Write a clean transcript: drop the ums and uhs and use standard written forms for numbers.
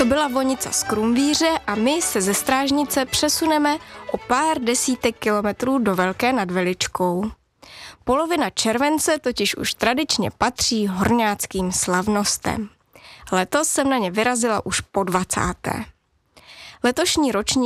To byla Vonica z Krumvíře a my se ze Strážnice přesuneme o pár desítek kilometrů do Velké nad Veličkou. Polovina července totiž už tradičně patří horňáckým slavnostem. Letos jsem na ně vyrazila už po 20. Letošní ročník